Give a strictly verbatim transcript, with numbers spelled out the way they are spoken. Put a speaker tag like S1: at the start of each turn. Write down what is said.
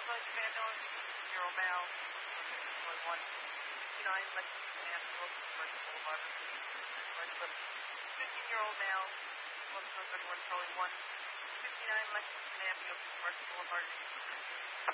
S1: Lexington ambulance, fifteen-year-old male, twenty-one, fifty-nine Lexington ambulance, Commercial Boulevard, fifteen-year-old male, thirty-one, Charlie one, fifty-nine Lexington ambulance, Commercial Boulevard.